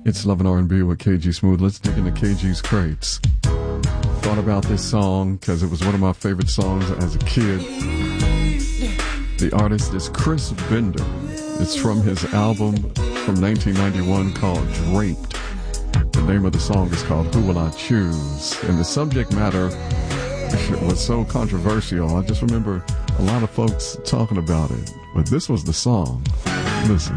It's Love and R&B with KG Smooth. Let's dig into KG's crates. Thought about this song because it was one of my favorite songs as a kid. The artist is Chris Bender. It's from his album from 1991 called Draped. The name of the song is called Who Will I Choose? And the subject matter was so controversial. I just remember a lot of folks talking about it. But this was the song. Listen.